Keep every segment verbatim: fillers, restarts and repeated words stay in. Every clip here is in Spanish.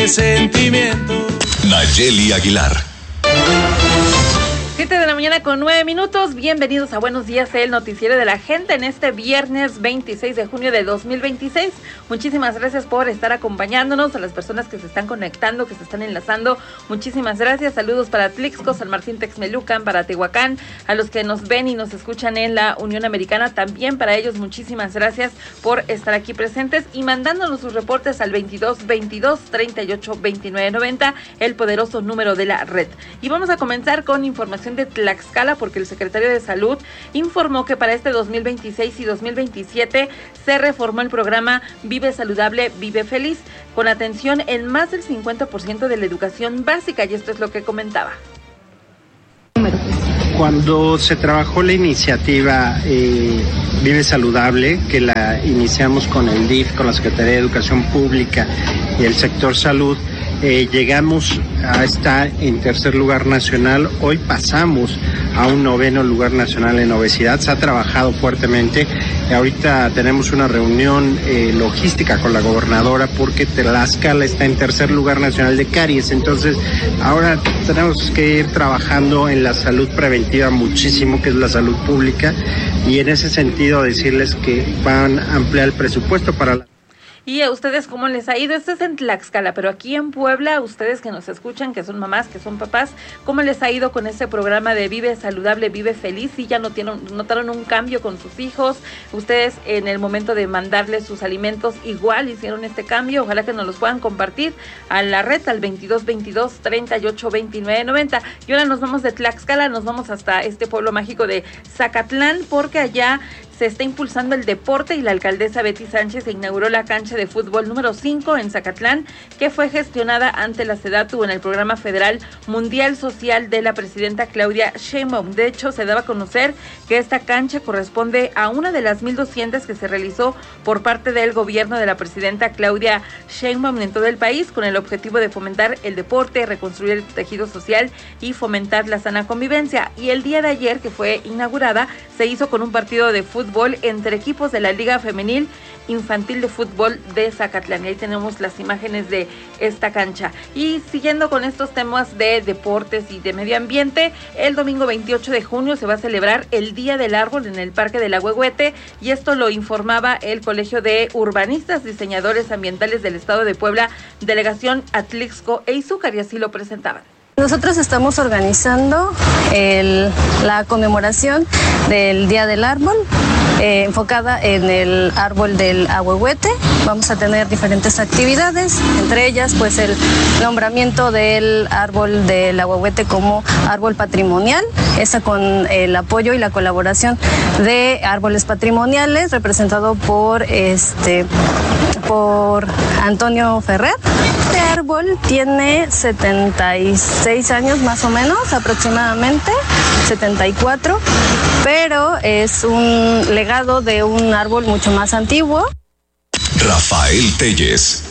sentimiento. Nayeli Aguilar. siete de la mañana con nueve minutos. Bienvenidos a Buenos Días, el noticiero de la gente en este viernes veintiséis de junio de dos mil veintiséis. Muchísimas gracias por estar acompañándonos, a las personas que se están conectando, que se están enlazando. Muchísimas gracias. Saludos para Tlixco, San Martín Texmelucan, para Tehuacán, a los que nos ven y nos escuchan en la Unión Americana. También para ellos, muchísimas gracias por estar aquí presentes y mandándonos sus reportes al veintidós veintidós treinta y ocho veintinueve noventa, el poderoso número de la red. Y vamos a comenzar con información de Tlaxcala, porque el secretario de Salud informó que para este dos mil veintiséis y dos mil veintisiete se reformó el programa Vive Saludable, Vive Feliz, con atención en más del cincuenta por ciento de la educación básica, y esto es lo que comentaba. Cuando se trabajó la iniciativa eh, Vive Saludable, que la iniciamos con el D I F, con la Secretaría de Educación Pública y el sector salud, Eh, llegamos a estar en tercer lugar nacional. Hoy pasamos a un noveno lugar nacional en obesidad. Se ha trabajado fuertemente. Ahorita tenemos una reunión eh, logística con la gobernadora porque Tlaxcala está en tercer lugar nacional de caries. Entonces ahora tenemos que ir trabajando en la salud preventiva muchísimo, que es la salud pública, y en ese sentido decirles que van a ampliar el presupuesto para la... ¿Y a ustedes cómo les ha ido? Esto es en Tlaxcala, pero aquí en Puebla, ustedes que nos escuchan, que son mamás, que son papás, ¿cómo les ha ido con este programa de Vive Saludable, Vive Feliz? ¿Sí ya no tienen, notaron un cambio con sus hijos? ¿Ustedes en el momento de mandarles sus alimentos igual hicieron este cambio? Ojalá que nos los puedan compartir a la red al veintidós veintidós treinta y ocho veintinueve noventa. Y ahora nos vamos de Tlaxcala, nos vamos hasta este pueblo mágico de Zacatlán, porque allá se está impulsando el deporte y la alcaldesa Betty Sánchez se inauguró la cancha de fútbol número cinco en Zacatlán, que fue gestionada ante la SEDATU en el programa federal Mundial Social de la presidenta Claudia Sheinbaum. De hecho, se daba a conocer que esta cancha corresponde a una de las mil doscientas que se realizó por parte del gobierno de la presidenta Claudia Sheinbaum en todo el país, con el objetivo de fomentar el deporte, reconstruir el tejido social y fomentar la sana convivencia. Y el día de ayer, que fue inaugurada, se hizo con un partido de fútbol entre equipos de la Liga Femenil Infantil de Fútbol de Zacatlán. Y ahí tenemos las imágenes de esta cancha. Y siguiendo con estos temas de deportes y de medio ambiente, el domingo veintiocho de junio se va a celebrar el Día del Árbol en el Parque del Ahuehuete, y esto lo informaba el Colegio de Urbanistas, Diseñadores Ambientales del Estado de Puebla, Delegación Atlixco e Izúcar, y así lo presentaban. Nosotros estamos organizando el, la conmemoración del Día del Árbol, eh, enfocada en el árbol del Ahuehuete. Vamos a tener diferentes actividades, entre ellas pues el nombramiento del árbol del Ahuehuete como árbol patrimonial, esa con el apoyo y la colaboración de Árboles Patrimoniales, representado por este por Antonio Ferrer. Este árbol tiene setenta y seis años más o menos, aproximadamente, setenta y cuatro, pero es un legado de un árbol mucho más antiguo. Rafael Telles.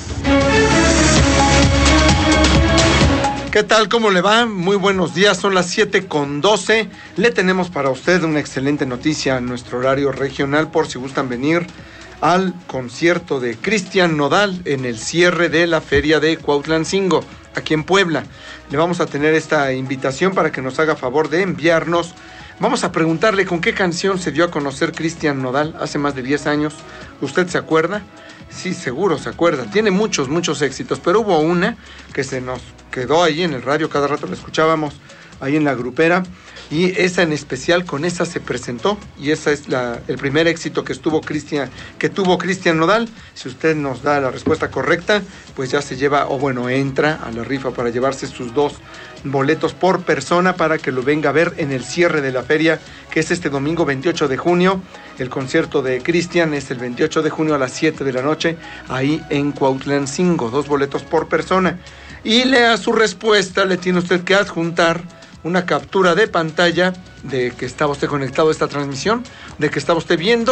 ¿Qué tal? ¿Cómo le va? Muy buenos días, son las siete con doce. Le tenemos para usted una excelente noticia en nuestro horario regional, por si gustan venir al concierto de Cristian Nodal en el cierre de la feria de Cuautlancingo, aquí en Puebla. Le vamos a tener esta invitación para que nos haga favor de enviarnos. Vamos a preguntarle con qué canción se dio a conocer Cristian Nodal hace más de diez años. ¿Usted se acuerda? Sí, seguro se acuerda. Tiene muchos, muchos éxitos, pero hubo una que se nos quedó ahí en el radio, cada rato la escuchábamos ahí en la grupera, y esa en especial, con esa se presentó, y esa es la, el primer éxito que estuvo Cristian, que tuvo Cristian Nodal. Si usted nos da la respuesta correcta, pues ya se lleva, o bueno, entra a la rifa para llevarse sus dos boletos por persona para que lo venga a ver en el cierre de la feria, que es este domingo veintiocho de junio. El concierto de Cristian es el veintiocho de junio a las siete de la noche, ahí en Cuautlancingo, dos boletos por persona. Y lea su respuesta, le tiene usted que adjuntar una captura de pantalla de que estaba usted conectado a esta transmisión, de que estaba usted viendo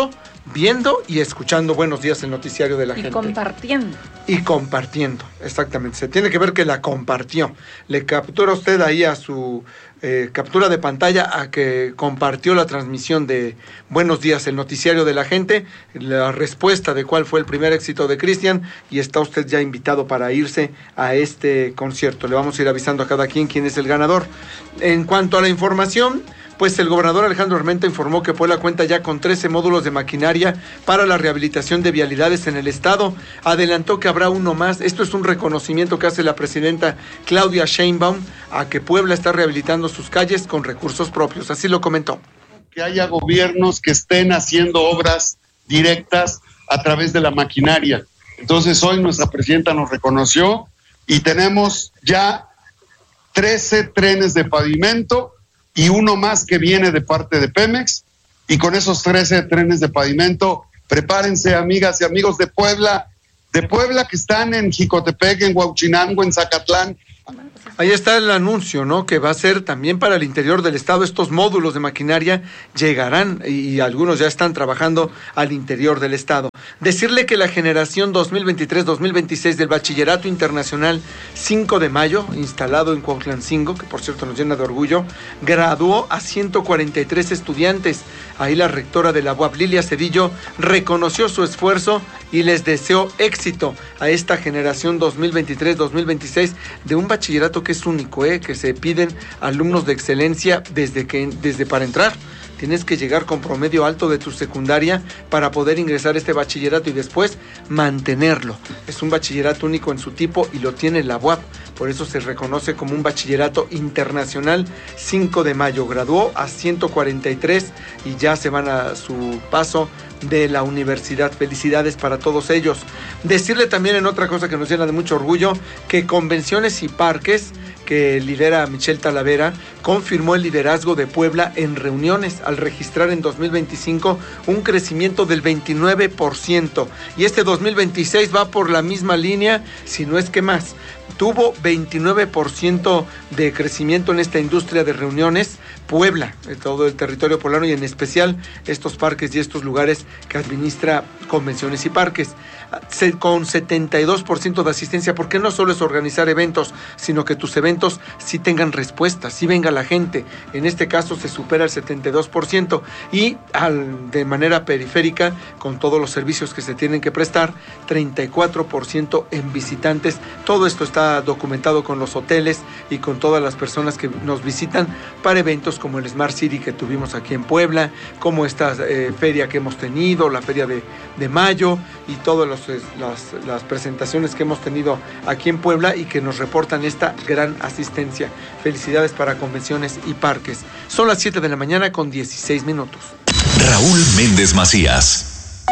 viendo y escuchando Buenos Días, el noticiario de la y gente. Y compartiendo. Y compartiendo, exactamente. Se tiene que ver que la compartió. Le captura usted ahí a su eh, captura de pantalla a que compartió la transmisión de Buenos Días, el noticiario de la gente, la respuesta de cuál fue el primer éxito de Cristian, y está usted ya invitado para irse a este concierto. Le vamos a ir avisando a cada quien quién es el ganador. En cuanto a la información, pues el gobernador Alejandro Armenta informó que Puebla cuenta ya con trece módulos de maquinaria para la rehabilitación de vialidades en el estado. Adelantó que habrá uno más. Esto es un reconocimiento que hace la presidenta Claudia Sheinbaum a que Puebla está rehabilitando sus calles con recursos propios. Así lo comentó. Que haya gobiernos que estén haciendo obras directas a través de la maquinaria. Entonces hoy nuestra presidenta nos reconoció y tenemos ya trece trenes de pavimento y uno más que viene de parte de Pemex, y con esos trece trenes de pavimento, prepárense, amigas y amigos de Puebla, de Puebla que están en Jicotepec, en Huauchinango, en Zacatlán. Ahí está el anuncio, ¿no? Que va a ser también para el interior del estado. Estos módulos de maquinaria llegarán y algunos ya están trabajando al interior del estado. Decirle que la generación dos mil veintitrés dos mil veintiséis del Bachillerato Internacional cinco de mayo, instalado en Cuautlancingo, que por cierto nos llena de orgullo, graduó a ciento cuarenta y tres estudiantes. Ahí la rectora de la U A P, Lilia Cedillo, reconoció su esfuerzo y les deseó éxito a esta generación dos mil veintitrés dos mil veintiséis de un bachillerato que es único, ¿eh? Que se piden alumnos de excelencia desde que desde para entrar. Tienes que llegar con promedio alto de tu secundaria para poder ingresar a este bachillerato y después mantenerlo. Es un bachillerato único en su tipo y lo tiene la U A P. Por eso se reconoce como un bachillerato internacional. cinco de mayo graduó a ciento cuarenta y tres y ya se van a su paso de la universidad. Felicidades para todos ellos. Decirle también en otra cosa que nos llena de mucho orgullo, que Convenciones y Parques, que lidera Michelle Talavera, confirmó el liderazgo de Puebla en reuniones al registrar en dos mil veinticinco un crecimiento del veintinueve por ciento. Y este dos mil veintiséis va por la misma línea, si no es que más. Tuvo veintinueve por ciento de crecimiento en esta industria de reuniones. Puebla, todo el territorio poblano y en especial estos parques y estos lugares que administra Convenciones y Parques, con setenta y dos por ciento de asistencia, porque no solo es organizar eventos, sino que tus eventos sí tengan respuesta, sí venga la gente. En este caso se supera el setenta y dos por ciento y al, de manera periférica, con todos los servicios que se tienen que prestar, treinta y cuatro por ciento en visitantes. Todo esto está documentado con los hoteles y con todas las personas que nos visitan para eventos como el Smart City que tuvimos aquí en Puebla, como esta eh, feria que hemos tenido, la feria de, de mayo y todas los, las, las presentaciones que hemos tenido aquí en Puebla y que nos reportan esta gran asistencia. Felicidades para Convenciones y Parques. Son las siete de la mañana con dieciséis minutos. Raúl Méndez Macías.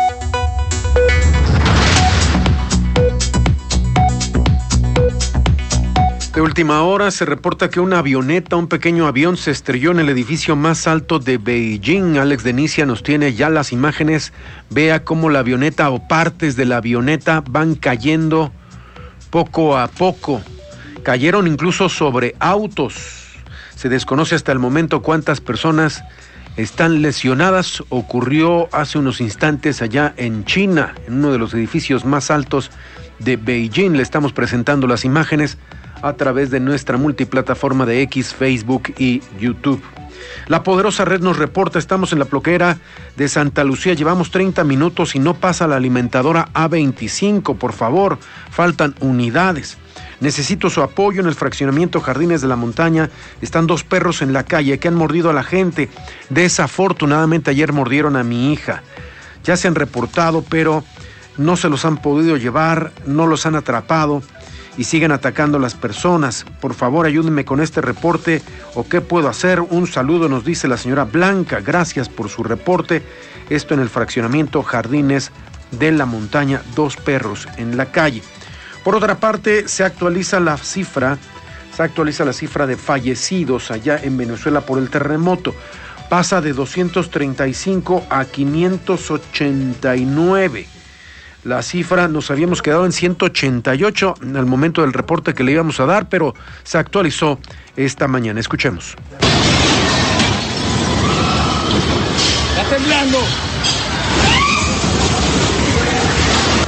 De última hora se reporta que una avioneta, un pequeño avión, se estrelló en el edificio más alto de Beijing. Alex Denicia nos tiene ya las imágenes. Vea cómo la avioneta o partes de la avioneta van cayendo poco a poco. Cayeron incluso sobre autos. Se desconoce hasta el momento cuántas personas están lesionadas. Ocurrió hace unos instantes allá en China, en uno de los edificios más altos de Beijing. Le estamos presentando las imágenes a través de nuestra multiplataforma de X, Facebook y YouTube. La Poderosa Red nos reporta, estamos en la Ploquera de Santa Lucía, llevamos treinta minutos y no pasa la alimentadora A veinticinco, por favor, faltan unidades. Necesito su apoyo en el fraccionamiento Jardines de la Montaña. Están dos perros en la calle que han mordido a la gente. Desafortunadamente ayer mordieron a mi hija. Ya se han reportado, pero no se los han podido llevar, no los han atrapado y siguen atacando a las personas. Por favor, ayúdenme con este reporte o qué puedo hacer. Un saludo, nos dice la señora Blanca. Gracias por su reporte. Esto en el fraccionamiento Jardines de la Montaña, dos perros en la calle. Por otra parte, se actualiza la cifra, se actualiza la cifra de fallecidos allá en Venezuela por el terremoto. Pasa de doscientos treinta y cinco a quinientos ochenta y nueve. La cifra, nos habíamos quedado en ciento ochenta y ocho en el momento del reporte que le íbamos a dar, pero se actualizó esta mañana. Escuchemos. Está temblando.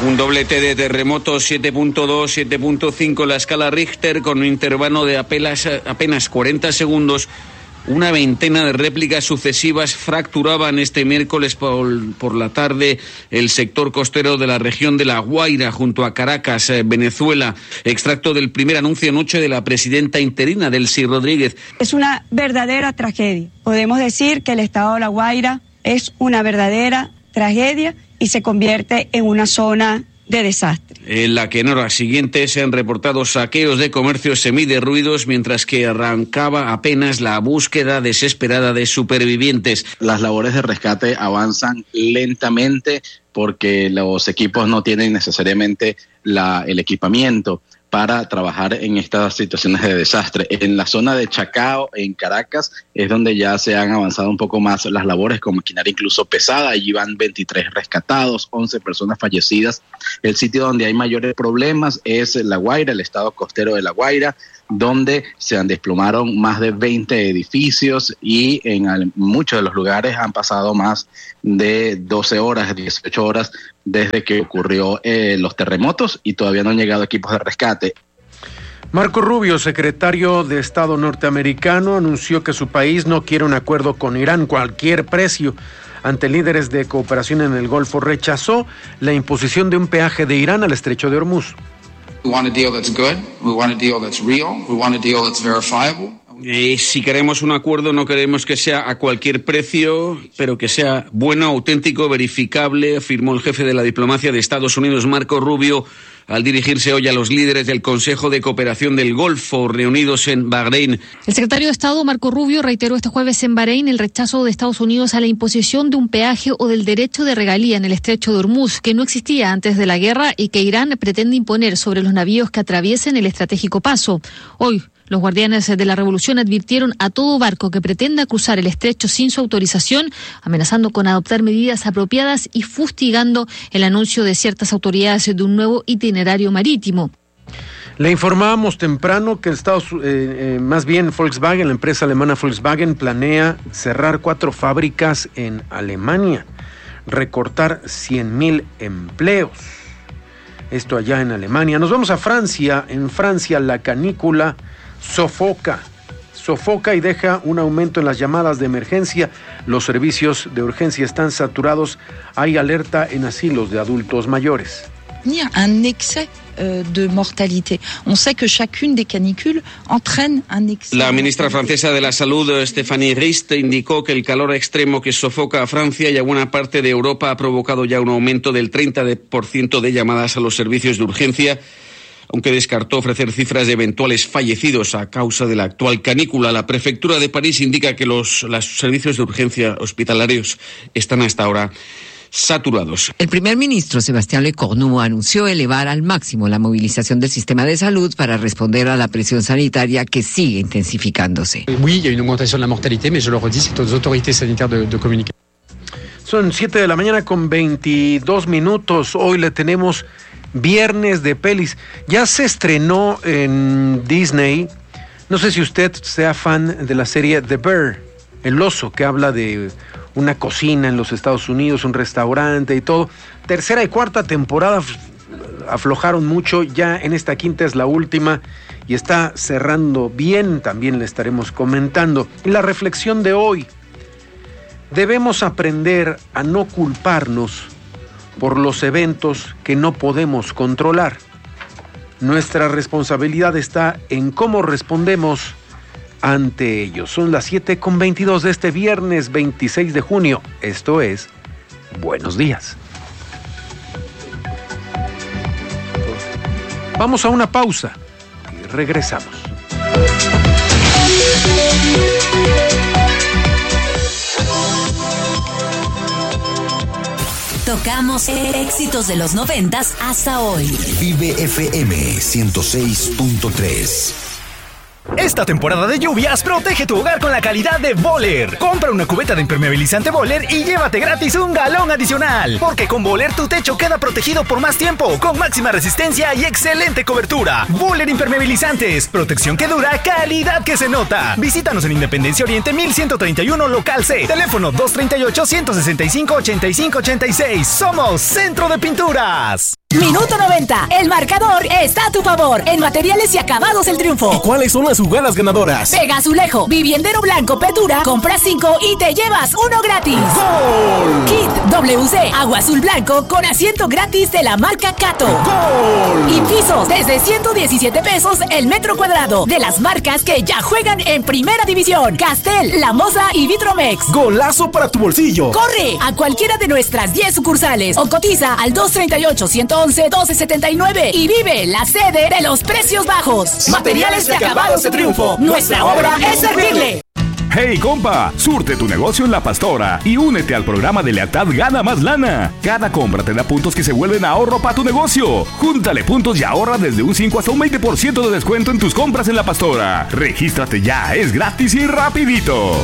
Un doblete de terremotos siete punto dos, siete punto cinco en la escala Richter, con un intervalo de apenas, apenas cuarenta segundos. Una veintena de réplicas sucesivas fracturaban este miércoles por, por la tarde el sector costero de la región de La Guaira, junto a Caracas, Venezuela. Extracto del primer anuncio anoche de la presidenta interina, Delcy Rodríguez. Es una verdadera tragedia. Podemos decir que el estado de La Guaira es una verdadera tragedia y se convierte en una zona de desastre. En la que en horas siguientes se han reportado saqueos de comercios semiderruidos, mientras que arrancaba apenas la búsqueda desesperada de supervivientes. Las labores de rescate avanzan lentamente porque los equipos no tienen necesariamente la, el equipamiento para trabajar en estas situaciones de desastre. En la zona de Chacao, en Caracas, es donde ya se han avanzado un poco más las labores con maquinaria incluso pesada. Allí van veintitrés rescatados, once personas fallecidas. El sitio donde hay mayores problemas es La Guaira, el estado costero de La Guaira, donde se han desplomaron más de veinte edificios y en muchos de los lugares han pasado más de doce horas, dieciocho horas desde que ocurrió eh, los terremotos y todavía no han llegado equipos de rescate. Marco Rubio, secretario de Estado norteamericano, anunció que su país no quiere un acuerdo con Irán a cualquier precio. Ante líderes de cooperación en el Golfo, rechazó la imposición de un peaje de Irán al estrecho de Hormuz. We want a deal that's good. We want a deal that's real. We want a deal that's verifiable. Y si queremos un acuerdo, no queremos que sea a cualquier precio, pero que sea bueno, auténtico, verificable, afirmó el jefe de la diplomacia de Estados Unidos, Marco Rubio, al dirigirse hoy a los líderes del Consejo de Cooperación del Golfo, reunidos en Bahrein. El secretario de Estado, Marco Rubio, reiteró este jueves en Bahrein el rechazo de Estados Unidos a la imposición de un peaje o del derecho de regalía en el estrecho de Hormuz, que no existía antes de la guerra y que Irán pretende imponer sobre los navíos que atraviesen el estratégico paso. Hoy, los guardianes de la revolución advirtieron a todo barco que pretenda cruzar el estrecho sin su autorización, amenazando con adoptar medidas apropiadas y fustigando el anuncio de ciertas autoridades de un nuevo itinerario marítimo. Le informábamos temprano que Estados, eh, eh, más bien Volkswagen, la empresa alemana Volkswagen, planea cerrar cuatro fábricas en Alemania, recortar cien mil empleos. Esto allá en Alemania. Nos vamos a Francia. En Francia la canícula sofoca, sofoca y deja un aumento en las llamadas de emergencia. Los servicios de urgencia están saturados. Hay alerta en asilos de adultos mayores. Un excès de mortalité. On sait que chacune des canicules entraîne un excès. La ministra francesa de la Salud, Stéphanie Rist, indicó que el calor extremo que sofoca a Francia y a buena parte de Europa ha provocado ya un aumento del treinta por ciento de llamadas a los servicios de urgencia, aunque descartó ofrecer cifras de eventuales fallecidos a causa de la actual canícula. La prefectura de París indica que los, los servicios de urgencia hospitalarios están hasta ahora saturados. El primer ministro Sébastien Lecornu anunció elevar al máximo la movilización del sistema de salud para responder a la presión sanitaria que sigue intensificándose. Oui, il y a une augmentation de la mortalité, mais je le redis, c'est aux autorités sanitaires de, de communiquer. Son siete de la mañana con veintidós minutos. Hoy le tenemos viernes de pelis. Ya se estrenó en Disney. No sé si usted sea fan de la serie The Bear, el oso, que habla de una cocina en los Estados Unidos, un restaurante y todo. Tercera y cuarta temporada aflojaron mucho, ya en esta quinta es la última y está cerrando bien, también le estaremos comentando. Y la reflexión de hoy: debemos aprender a no culparnos por los eventos que no podemos controlar. Nuestra responsabilidad está en cómo respondemos ante ellos. Son las siete con veintidós de este viernes veintiséis de junio. Esto es Buenos Días. Vamos a una pausa y regresamos. Tocamos éxitos de los noventas hasta hoy. Vive F M ciento seis punto tres. Esta temporada de lluvias, protege tu hogar con la calidad de Boller. Compra una cubeta de impermeabilizante Boller y llévate gratis un galón adicional. Porque con Boller tu techo queda protegido por más tiempo, con máxima resistencia y excelente cobertura. Boller Impermeabilizantes, protección que dura, calidad que se nota. Visítanos en Independencia Oriente mil ciento treinta y uno Local C. Teléfono dos treinta y ocho, ciento sesenta y cinco, ochenta y cinco ochenta y seis. Somos Centro de Pinturas. Minuto noventa. El marcador está a tu favor. En Materiales y Acabados El Triunfo. ¿Y cuáles son las jugadas ganadoras? Pega Azulejo, Viviendero Blanco, Petura. Compra cinco y te llevas uno gratis. ¡Gol! Kit W C, agua azul blanco con asiento gratis de la marca Cato. ¡Gol! Y pisos desde ciento diecisiete pesos el metro cuadrado. De las marcas que ya juegan en Primera División. Castel, La Moza y Vitromex. ¡Golazo para tu bolsillo! Corre a cualquiera de nuestras diez sucursales o cotiza al dos treinta y ocho, ciento once, doce setenta y nueve y vive la sede de los precios bajos. Materiales de Acabados de Triunfo. Nuestra obra es servirle. ¡Hey, compa! Surte tu negocio en La Pastora y únete al programa de lealtad Gana Más Lana. Cada compra te da puntos que se vuelven ahorro para tu negocio. Júntale puntos y ahorra desde un cinco hasta un veinte por ciento de descuento en tus compras en La Pastora. Regístrate ya, es gratis y rapidito.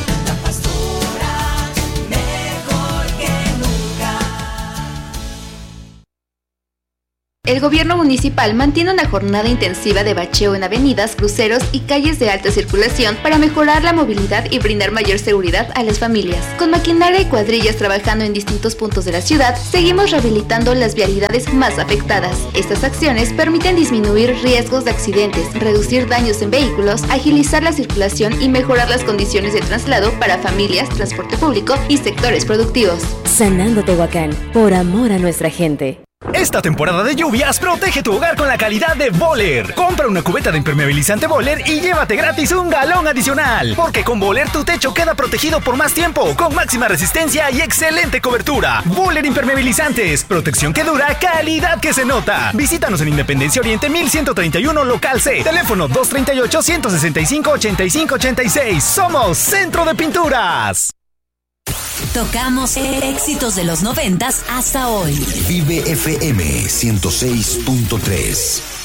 El gobierno municipal mantiene una jornada intensiva de bacheo en avenidas, cruceros y calles de alta circulación para mejorar la movilidad y brindar mayor seguridad a las familias. Con maquinaria y cuadrillas trabajando en distintos puntos de la ciudad, seguimos rehabilitando las vialidades más afectadas. Estas acciones permiten disminuir riesgos de accidentes, reducir daños en vehículos, agilizar la circulación y mejorar las condiciones de traslado para familias, transporte público y sectores productivos. Sanando Tehuacán, por amor a nuestra gente. Esta temporada de lluvias, protege tu hogar con la calidad de Boller. Compra una cubeta de impermeabilizante Boller y llévate gratis un galón adicional. Porque con Boller tu techo queda protegido por más tiempo, con máxima resistencia y excelente cobertura. Boller Impermeabilizantes, protección que dura, calidad que se nota. Visítanos en Independencia Oriente mil ciento treinta y uno Local C. Teléfono dos treinta y ocho, ciento sesenta y cinco, ochenta y cinco ochenta y seis. Somos Centro de Pinturas. Tocamos éxitos de los noventas hasta hoy. Vive F M ciento seis punto tres.